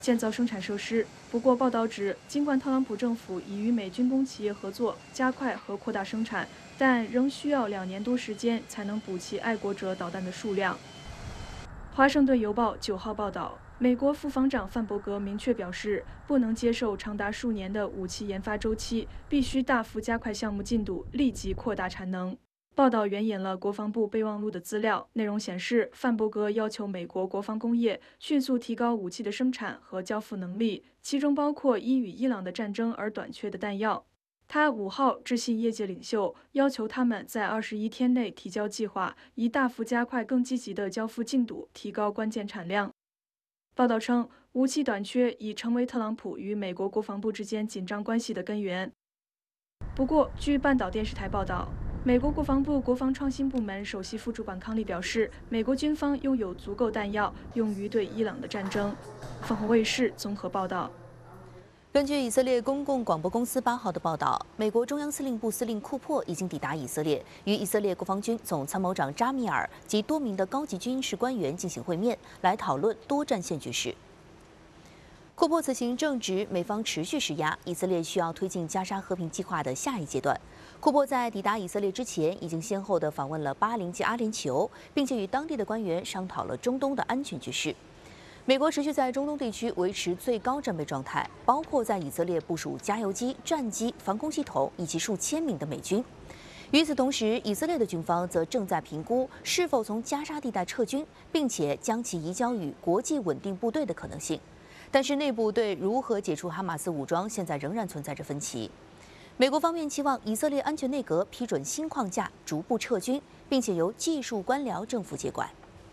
建造生产设施。不过，报道指，尽管特朗普政府已与美军工企业合作，加快和扩大生产，但仍需要2年多时间才能补齐爱国者导弹的数量。华盛顿邮报9号报道，美国副防长范伯格明确表示，不能接受长达数年的武器研发周期，必须大幅加快项目进度，立即扩大产能。报道援引了国防部备忘录的资料，内容显示，范伯格要求美国国防工业迅速提高武器的生产和交付能力，其中包括因与伊朗的战争而短缺的弹药。他5号致信业界领袖，要求他们在21天内提交计划，以大幅加快更积极的交付进度，提高关键产量。报道称，武器短缺已成为特朗普与美国国防部之间紧张关系的根源。不过，据半岛电视台报道，美国国防部国防创新部门首席副主管康利表示，美国军方拥有足够弹药用于对伊朗的战争。凤凰卫视综合报道。 根据以色列公共广播公司8号的报道，美国中央司令部司令库珀已经抵达以色列，与以色列国防军总参谋长扎米尔及多名的高级军事官员进行会面，来讨论多战线局势。库珀此行正值美方持续施压，以色列需要推进加沙和平计划的下一阶段。库珀在抵达以色列之前，已经先后的访问了巴林及阿联酋，并且与当地的官员商讨了中东的安全局势。美国持续在中东地区维持最高战备状态，包括在以色列部署加油机、战机、防空系统以及数千名的美军。与此同时，以色列的军方则正在评估是否从加沙地带撤军，并且将其移交予国际稳定部队的可能性。但是，内部对如何解除哈马斯武装现在仍然存在着分歧。美国方面期望以色列安全内阁批准新框架，逐步撤军，并且由技术官僚政府接管。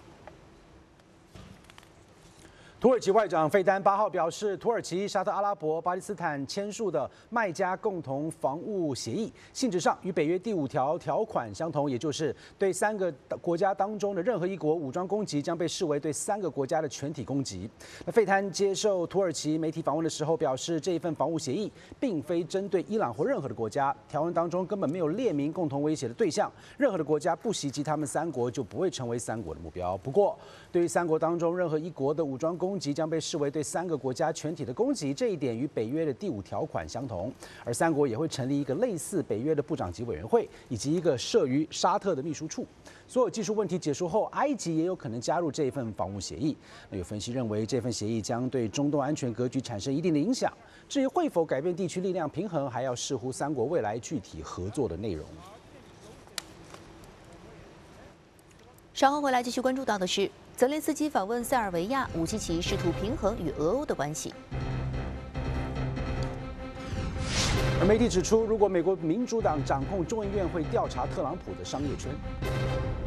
土耳其外长费丹8号表示，土耳其、沙特阿拉伯、巴基斯坦签署的麦加共同防务协议，性质上与北约第5条条款相同，也就是对3个国家当中的任何一国武装攻击将被视为对3个国家的全体攻击。那费丹接受土耳其媒体访问的时候表示，这一份防务协议并非针对伊朗或任何的国家，条文当中根本没有列明共同威胁的对象，任何的国家不袭击他们3国就不会成为3国的目标。不过，对于3国当中任何一国的武装攻击将被视为对3个国家全体的攻击，这一点与北约的第5条款相同。而3国也会成立一个类似北约的部长级委员会，以及一个设于沙特的秘书处。所有技术问题结束后，埃及也有可能加入这一份防务协议。那有分析认为，这份协议将对中东安全格局产生一定的影响。至于会否改变地区力量平衡，还要视乎3国未来具体合作的内容。 稍后回来继续关注到的是，泽连斯基访问塞尔维亚，武契奇试图平衡与俄欧的关系。 而媒体指出，如果美国民主党掌控众议院，会调查特朗普的商业圈。